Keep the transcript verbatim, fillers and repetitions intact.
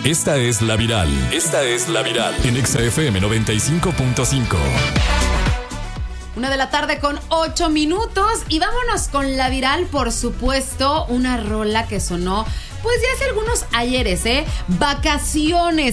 Esta es La Viral. Esta es La Viral. En Exa F M noventa y cinco punto cinco. Una de la tarde con ocho minutos. Y vámonos con La Viral, por supuesto. Una rola que sonó, pues ya hace algunos ayeres, ¿eh? Vacaciones.